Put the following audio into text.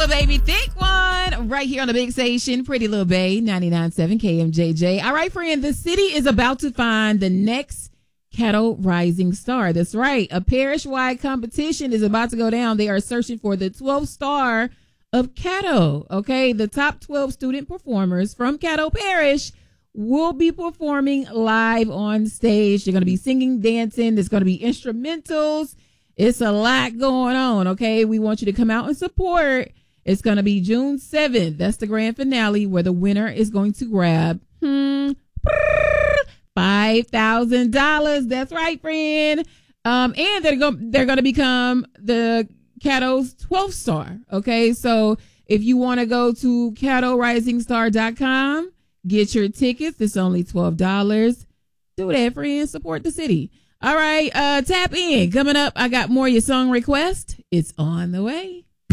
Little Baby, Thick One, right here on the big station, Pretty Little Bay, 99.7 KMJJ. All right, friend, the city is about to find the next Caddo Rising Star. That's right. A parish-wide competition is about to go down. They are searching for the 12th star of Caddo. Okay, the top 12 student performers from Caddo Parish will be performing live on stage. They're going to be singing, dancing. There's going to be instrumentals. It's a lot going on. Okay, we want you to come out and support. It's going to be June 7th. That's the grand finale where the winner is going to grab $5,000. That's right, friend. And they're going to become the Caddo's 12th star. Okay, so if you want to go to CaddoRisingStar.com, get your tickets. It's only $12. Do that, friend. Support the city. All right, tap in. Coming up, I got more of your song request. It's on the way.